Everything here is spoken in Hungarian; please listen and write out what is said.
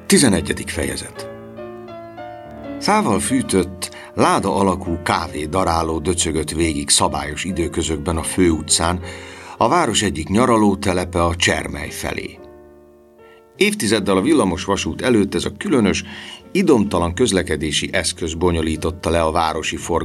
11. fejezet. Fával fűtött, láda alakú kávé daráló döcögött végig szabályos időközökben a főutcán, a város egyik nyaralótelepe a Csermely felé. Évtizeddel a villamos vasút előtt ez a különös, idomtalan közlekedési eszköz bonyolította le a városi forgalmat